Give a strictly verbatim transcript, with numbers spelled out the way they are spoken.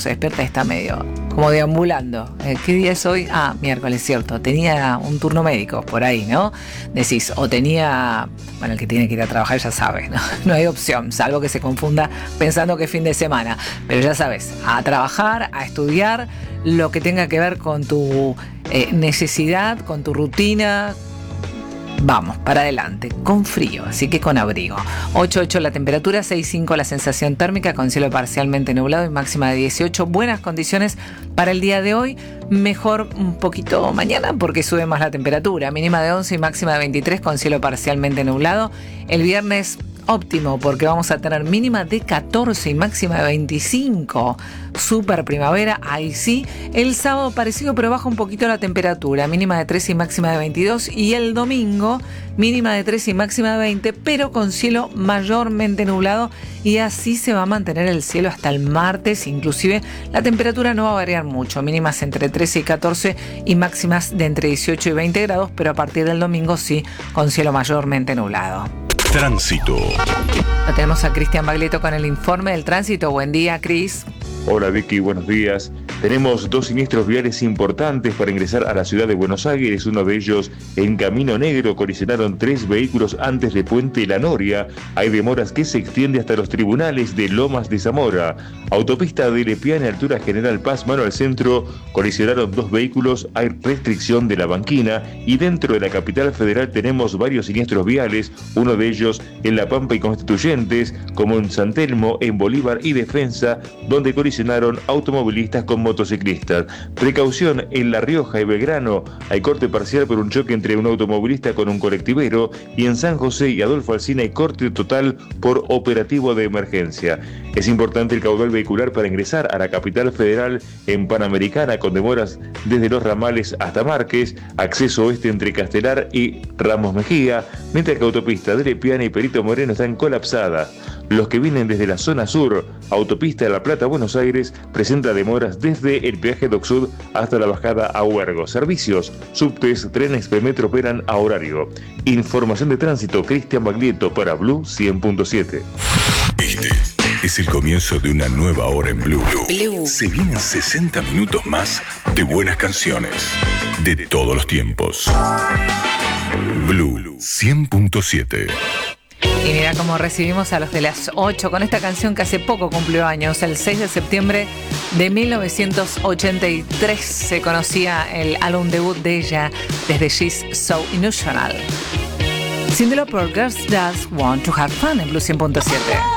se despierta y está medio como deambulando. Eh, ¿Qué día es hoy? Ah, miércoles, cierto. Tenía un turno médico por ahí, ¿no? Decís, o tenía... Bueno, el que tiene que ir a trabajar ya sabe, ¿no? No hay opción, salvo que se confunda pensando que es fin de semana. Pero ya sabes, a trabajar, a estudiar, lo que tenga que ver con tu eh, necesidad, con tu rutina. Vamos, para adelante, con frío, así que con abrigo. ocho ocho la temperatura, seis cinco la sensación térmica, con cielo parcialmente nublado y máxima de dieciocho. Buenas condiciones para el día de hoy. Mejor un poquito mañana porque sube más la temperatura. Mínima de once y máxima de veintitrés con cielo parcialmente nublado. El viernes óptimo porque vamos a tener mínima de catorce y máxima de veinticinco. Super primavera, ahí sí. El sábado parecido pero baja un poquito la temperatura. Mínima de trece y máxima de veintidós. Y el domingo mínima de trece y máxima de veinte pero con cielo mayormente nublado. Y así se va a mantener el cielo hasta el martes. Inclusive la temperatura no va a variar mucho. Mínimas entre trece y catorce y máximas de entre dieciocho y veinte grados. Pero a partir del domingo sí, con cielo mayormente nublado. Tránsito. Lo tenemos a Cristian Baglietto con el informe del tránsito. Buen día, Cris. Hola Vicky, buenos días. Tenemos dos siniestros viales importantes para ingresar a la ciudad de Buenos Aires. Uno de ellos en Camino Negro. Colisionaron tres vehículos antes de Puente La Noria. Hay demoras que se extiende hasta los tribunales de Lomas de Zamora. Autopista de Lepiane, altura General Paz, mano al centro. Colisionaron dos vehículos. Hay restricción de la banquina. Y dentro de la capital federal tenemos varios siniestros viales. Uno de ellos en La Pampa y Constituyentes, como en San Telmo, en Bolívar y Defensa, donde colisionaron automovilistas con motociclistas. Precaución en La Rioja y Belgrano. Hay corte parcial por un choque entre un automovilista con un colectivero. Y en San José y Adolfo Alsina hay corte total por operativo de emergencia. Es importante el caudal vehicular para ingresar a la capital federal en Panamericana, con demoras desde los ramales hasta Márquez, acceso oeste entre Castelar y Ramos Mejía, mientras que autopista de Lepiane y Perito Moreno están colapsadas. Los que vienen desde la zona sur, autopista de La Plata, Buenos Aires, presenta demoras desde el peaje Doc Sud hasta la bajada a Huergo. Servicios, subtes, trenes premetro operan a horario. Información de tránsito, Cristian Baglietto para Blue cien punto siete. Este es el comienzo de una nueva hora en Blue. Blue. Se vienen sesenta minutos más de buenas canciones de todos los tiempos. Blue cien punto siete. Y mira cómo recibimos a los de las ocho con esta canción que hace poco cumplió años. El seis de septiembre de mil novecientos ochenta y tres se conocía el álbum debut de ella desde She's So Unusual. Cyndi Lauper, Girls Just Want to Have Fun en Blue cien punto siete.